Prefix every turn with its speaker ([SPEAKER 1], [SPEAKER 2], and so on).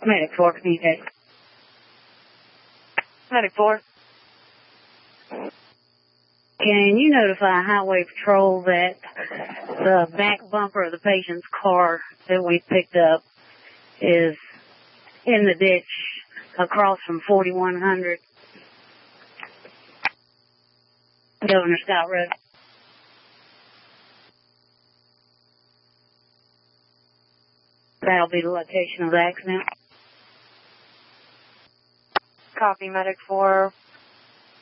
[SPEAKER 1] Medic 4, communicate.
[SPEAKER 2] Medic 4.
[SPEAKER 1] Can you notify Highway Patrol that the back bumper of the patient's car that we picked up is in the ditch across from 4100 Governor Scott Road? That'll be the location of the accident.
[SPEAKER 2] Copy, Medic 4.